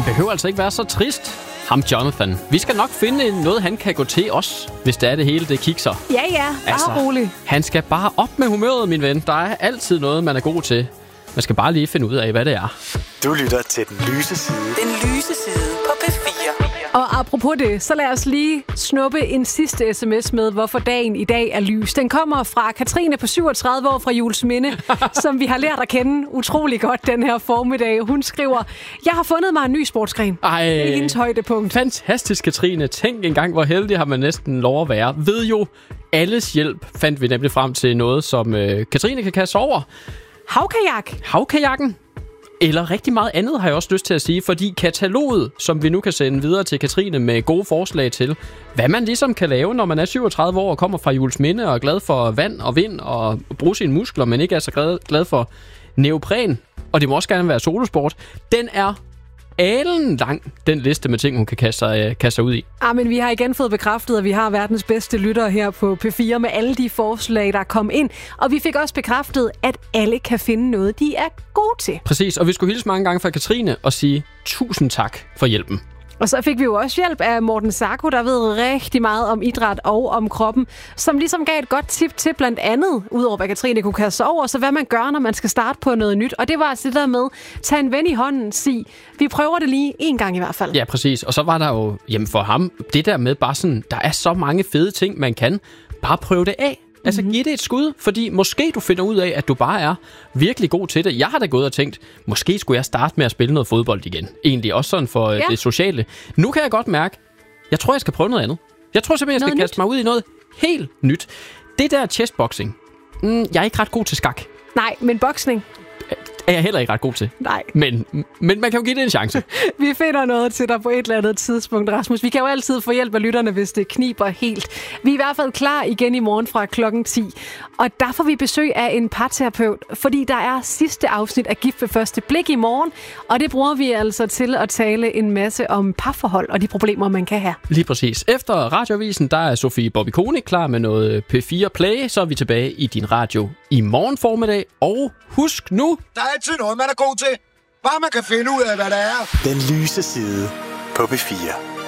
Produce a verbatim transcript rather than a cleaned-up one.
Han behøver altså ikke være så trist, ham Jonathan. Vi skal nok finde noget, han kan gå til os, hvis det er det hele, det kikser. Ja, ja. Bare altså, roligt. Han skal bare op med humøret, min ven. Der er altid noget, man er god til. Man skal bare lige finde ud af, hvad det er. Du lytter til Den Lyse Side. Den Lyse Side på P fire. Og apropos det, så lad os lige snuppe en sidste sms med, hvorfor dagen i dag er lys. Den kommer fra Katrine på syvogtredive år fra Juelsminde, som vi har lært at kende utrolig godt den her formiddag. Hun skriver, jeg har fundet mig en ny sportsgren. Ej, det er hendes højdepunkt. Fantastisk, Katrine. Tænk engang, hvor heldig har man næsten lov at være. Ved jo, alles hjælp fandt vi nemlig frem til noget, som øh, Katrine kan kaste over. Havkajak. Havkajakken. Eller rigtig meget andet har jeg også lyst til at sige, fordi kataloget, som vi nu kan sende videre til Katrine med gode forslag til, hvad man ligesom kan lave, når man er syvogtredive år og kommer fra Juelsminde og er glad for vand og vind og bruge sine muskler, men ikke er så glad, glad for neopren, og det må også gerne være solosport, den er alen lang, den liste med ting, hun kan kaste sig, kaste sig ud i. Ah, men vi har igen fået bekræftet, at vi har verdens bedste lyttere her på P fire med alle de forslag, der er kommet ind. Og vi fik også bekræftet, at alle kan finde noget, de er gode til. Præcis, og vi skulle hilse mange gange fra Katrine og sige tusind tak for hjælpen. Og så fik vi jo også hjælp af Morten Sarko, der ved rigtig meget om idræt og om kroppen, som ligesom gav et godt tip til blandt andet, udover hvad Katrine kunne kaste over, så hvad man gør, når man skal starte på noget nyt. Og det var altså det der med, tag en ven i hånden, sig, vi prøver det lige en gang i hvert fald. Ja, præcis. Og så var der jo, jamen for ham, det der med bare sådan, der er så mange fede ting, man kan. Bare prøve det af. Altså, giv det et skud, fordi måske du finder ud af, at du bare er virkelig god til det. Jeg har da gået og tænkt, måske skulle jeg starte med at spille noget fodbold igen. Egentlig også sådan for ja. det sociale. Nu kan jeg godt mærke, jeg tror, jeg skal prøve noget andet. Jeg tror simpelthen, jeg skal noget kaste nyt. mig ud i noget helt nyt. Det der chessboxing, mm, jeg er ikke ret god til skak. Nej, men boksning er jeg heller ikke ret god til. Nej. Men, men man kan jo give det en chance. Vi finder noget til dig på et eller andet tidspunkt, Rasmus. Vi kan jo altid få hjælp af lytterne, hvis det kniber helt. Vi er i hvert fald klar igen i morgen fra klokken ti. Og der får vi besøg af en parterapeut, fordi der er sidste afsnit af Gift ved første blik i morgen. Og det bruger vi altså til at tale en masse om parforhold og de problemer, man kan have. Lige præcis. Efter Radioavisen, der er Sofie Bobby Koenig klar med noget P fire Play. Så er vi tilbage i din radio i morgen formiddag. Og husk nu... Der er altid noget, man er god til. Bare man kan finde ud af, hvad det er. Den Lyse Side på P fire.